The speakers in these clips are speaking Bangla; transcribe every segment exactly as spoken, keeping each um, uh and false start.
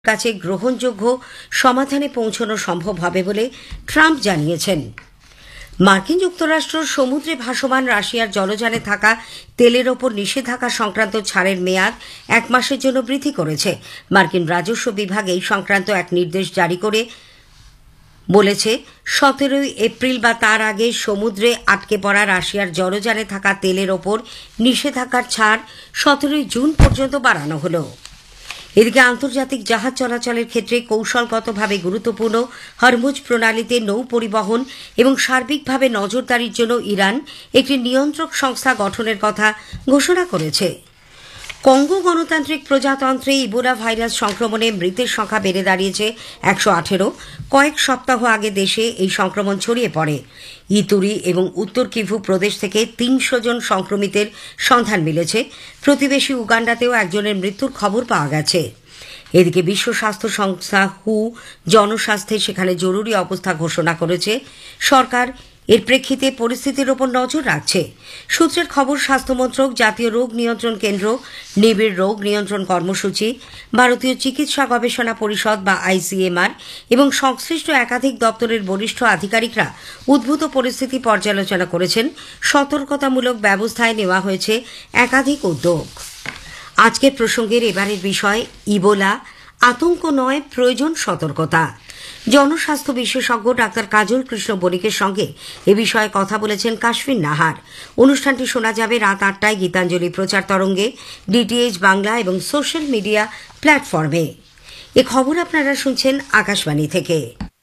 কাছে গ্রহণযোগ্য সমাধানে পৌঁছানো সম্ভব হবে বলে ট্রাম্প জানিয়েছেন। মার্কিন যুক্তরাষ্ট্র সমুদ্রে ভাসমান রাশিয়ার জলযানে থাকা তেলের ওপর নিষেধাজ্ঞা সংক্রান্ত ছাড়ের মেয়াদ এক মাসের জন্য বৃদ্ধি করেছে। মার্কিন রাজস্ব বিভাগ এই সংক্রান্ত এক নির্দেশ জারি করে বলেছে, সতেরোই এপ্রিল বা তার আগে সমুদ্রে আটকে পড়া রাশিয়ার জলযানে থাকা তেলের ওপর নিষেধাজ্ঞার ছাড় সতেরোই জুন পর্যন্ত বাড়ানো হলো। এদিকে আন্তর্জাতিক জাহাজ চলাচলের ক্ষেত্রে কৌশলগতভাবে গুরুত্বপূর্ণ হরমুজ প্রণালীতে নৌ পরিবহন এবং সার্বিকভাবে নজরদারির জন্য ইরান একটি নিয়ন্ত্রক সংস্থা গঠনের কথা ঘোষণা করেছে। কঙ্গো গণতান্ত্রিক প্রজাতন্ত্রে ইবোলা ভাইরাস সংক্রমণে মৃতের সংখ্যা বেড়ে দাঁড়িয়েছে একশো আঠেরো। কয়েক সপ্তাহ আগে দেশে এই সংক্রমণ ছড়িয়ে পড়ে। ইতুরি এবং উত্তর কিভু প্রদেশ থেকে তিনশো জন সংক্রমিতের সন্ধান মিলেছে। প্রতিবেশী উগান্ডাতেও একজনের মৃত্যুর খবর পাওয়া গেছে। এদিকে বিশ্ব স্বাস্থ্য সংস্থা হু জনস্বাস্থ্যে সেখানে জরুরি অবস্থা ঘোষণা করেছে। সরকার এর প্রেক্ষিতে পরিস্থিতির ওপর নজর রাখছে। সূত্রের খবর, স্বাস্থ্যমন্ত্রক, জাতীয় রোগ নিয়ন্ত্রণ কেন্দ্র, নিবিড় রোগ নিয়ন্ত্রণ কর্মসূচি, ভারতীয় চিকিৎসা গবেষণা পরিষদ বা আইসিএমআর এবং সংশ্লিষ্ট একাধিক দপ্তরের বরিষ্ঠ আধিকারিকরা উদ্ভূত পরিস্থিতি পর্যালোচনা করেছেন। সতর্কতামূলক ব্যবস্থায় নেওয়া হয়েছে একাধিক উদ্যোগ। আজকের প্রসঙ্গের এবারের বিষয় ইবোলা, আতঙ্ক নয়, প্রয়োজন সতর্কতা। জনস্বাস্থ্য বিশেষজ্ঞ ডাক্তার কাজল কৃষ্ণ বণিকের সঙ্গে এ বিষয়ে কথা বলেছেন কাশফিন নাহার। অনুষ্ঠানটি শোনা যাবে রাত আটটায় গীতাঞ্জলি প্রচার তরঙ্গে, ডিটিএইচ বাংলা এবং সোশ্যাল মিডিয়া প্ল্যাটফর্মে। এ খবর আপনারা শুনছেন আকাশবাণী থেকে।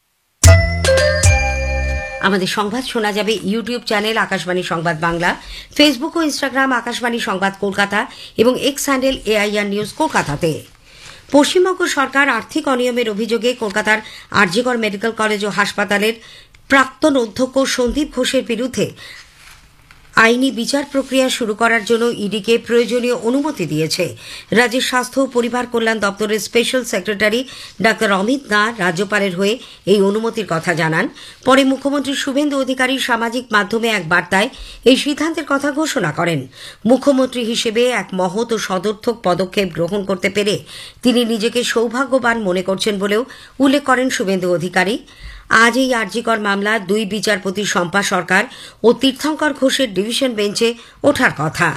আমাদের সংবাদ শোনা যাবে ইউটিউব চ্যানেল আকাশবাণী সংবাদ বাংলা, ফেসবুক ও ইনস্টাগ্রাম আকাশবাণী সংবাদ কলকাতা এবং এক্স হ্যান্ডেল এআইআর নিউজ কলকাতাতে। পশ্চিমবঙ্গ সরকার আর্থিক অনিয়মের অভিযোগে কলকাতার আরজিকর মেডিকেল কলেজ ও হাসপাতালের প্রাক্তন অধ্যক্ষ সন্দীপ ঘোষের বিরুদ্ধে আইনি বিচার প্রক্রিয়া শুরু করার জন্য ইডিকে প্রয়োজনীয় অনুমতি দিয়েছে। রাজ্যের স্বাস্থ্য ও পরিবার কল্যাণ দপ্তরের special secretary doctor Amit Nath রাজ্যপালের হয়ে এই অনুমতির কথা জানান। পরে মুখ্যমন্ত্রী শুভেন্দু অধিকারী সামাজিক মাধ্যমে এক বার্তায় এই সিদ্ধান্তের কথা ঘোষণা করেন। মুখ্যমন্ত্রী হিসেবে এক মহৎ ও সদর্থক পদক্ষেপ গ্রহণ করতে পেরে তিনি নিজেকে সৌভাগ্যবান মনে করছেন বলেও উল্লেখ করেন শুভেন্দু অধিকারী। আজ এই আরজিকর মামলা দুই বিচারপতি শম্পা সরকার ও তীর্থঙ্কর ঘোষের ডিভিশন বেঞ্চে ওঠার কথা।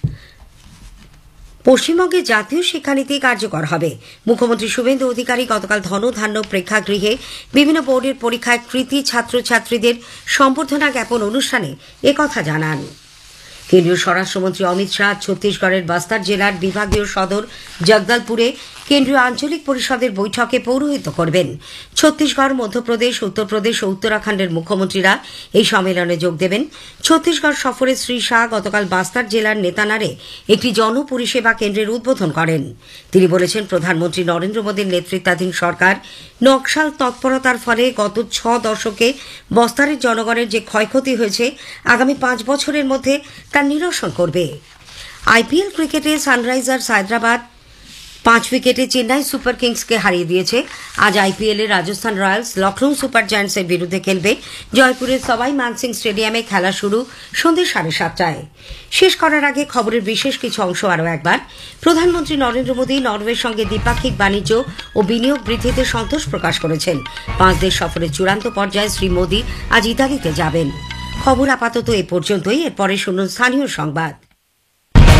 পশ্চিমবঙ্গে জাতীয় শিক্ষানীতি কার্যকর হবে। মুখ্যমন্ত্রী শুভেন্দু অধিকারী গতকাল ধনধান্য প্রেক্ষাগৃহে বিভিন্ন বোর্ডের পরীক্ষায় কৃতী ছাত্রছাত্রীদের সম্বর্ধনা জ্ঞাপন অনুষ্ঠানে একথা জানান। কেন্দ্রীয় স্বরাষ্ট্রমন্ত্রী অমিত শাহ ছত্তিশগড়ের বাস্তার জেলার বিভাগীয় সদর জগদলপুরে কেন্দ্রীয় আঞ্চলিক পরিষদের বৈঠকে পৌরোহিত্য করবেন। ছত্তিশগড়, মধ্যপ্রদেশ, উত্তরপ্রদেশ ও উত্তরাখণ্ডের মুখ্যমন্ত্রীরা এই সম্মেলনে যোগ দেবেন। ছত্তিশগড় সফরে শ্রী শাহ গতকাল বাস্তার জেলার নেতানারে একটি জনপরিষেবা কেন্দ্রের উদ্বোধন করেন। তিনি বলেছেন, প্রধানমন্ত্রী নরেন্দ্র মোদীর নেতৃত্বাধীন সরকার নকশাল তৎপরতার ফলে গত ছ দশকে বস্তারের জনগণের যে ক্ষয়ক্ষতি হয়েছে আগামী পাঁচ বছরের মধ্যে তার নিরসন করবে। আইপিএল ক্রিকেটে সানরাইজার্স হায়দ্রাবাদ পাঁচ উইকেটে চেন্নাই সুপার কিংসকে হারিয়ে দিয়েছে। আজ আইপিএলে রাজস্থান রয়্যালস লখনৌ সুপার জায়ান্টসের বিরুদ্ধে খেলবে। জয়পুরের সবাই মানসিং স্টেডিয়ামে খেলা শুরু সন্ধ্যে সাড়ে সাতটায়। শেষ করার আগে খবরের বিশেষ কিছু অংশ আরও একবার। প্রধানমন্ত্রী নরেন্দ্র মোদী নরওয়ের সঙ্গে দ্বিপাক্ষিক বাণিজ্য ও বিনিয়োগ বৃদ্ধিতে সন্তোষ প্রকাশ করেছেন। পাঁচ দেশ সফরের চূড়ান্ত পর্যায়ে শ্রী মোদী আজ ইতালিতে যাবেন। খবর আপাতত এ পর্যন্তই। এরপরে শুনুন স্থানীয় সংবাদ।